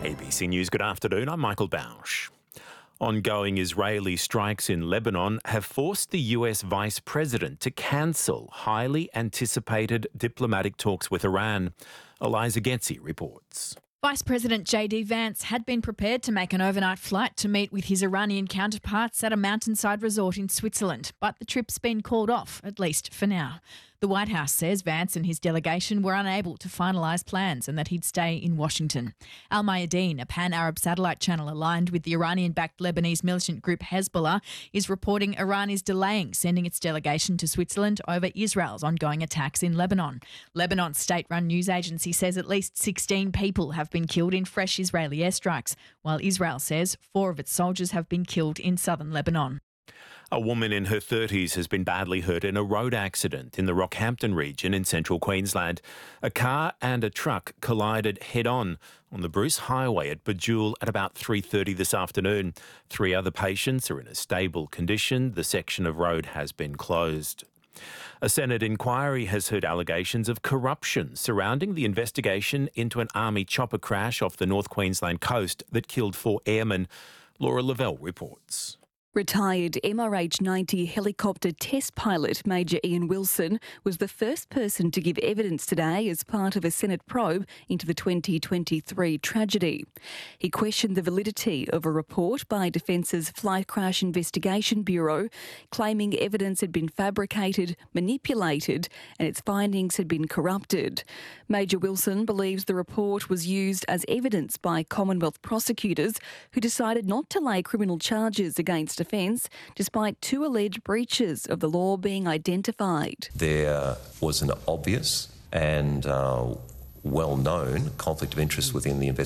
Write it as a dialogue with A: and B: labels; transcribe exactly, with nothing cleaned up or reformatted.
A: A B C News, good afternoon. I'm Michael Bausch. Ongoing Israeli strikes in Lebanon have forced the U S Vice President to cancel highly anticipated diplomatic talks with Iran. Eliza Getzi reports.
B: Vice President J D Vance had been prepared to make an overnight flight to meet with his Iranian counterparts at a mountainside resort in Switzerland, but the trip's been called off, at least for now. The White House says Vance and his delegation were unable to finalise plans and that he'd stay in Washington. Al Mayadeen, a pan-Arab satellite channel aligned with the Iranian-backed Lebanese militant group Hezbollah, is reporting Iran is delaying sending its delegation to Switzerland over Israel's ongoing attacks in Lebanon. Lebanon's state-run news agency says at least sixteen people have been killed in fresh Israeli airstrikes, while Israel says four of its soldiers have been killed in southern Lebanon.
A: A woman in her thirties has been badly hurt in a road accident in the Rockhampton region in central Queensland. A car and a truck collided head-on on the Bruce Highway at Bajul at about three thirty this afternoon. Three other patients are in a stable condition. The section of road has been closed. A Senate inquiry has heard allegations of corruption surrounding the investigation into an army chopper crash off the North Queensland coast that killed four airmen. Laura Lavelle reports.
C: Retired M R H ninety helicopter test pilot Major Ian Wilson was the first person to give evidence today as part of a Senate probe into the twenty twenty-three tragedy. He questioned the validity of a report by Defence's Flight Crash Investigation Bureau claiming evidence had been fabricated, manipulated and its findings had been corrupted. Major Wilson believes the report was used as evidence by Commonwealth prosecutors who decided not to lay criminal charges against offence despite two alleged breaches of the law being identified.
D: There was an obvious and uh, well-known conflict of interest within the investigation.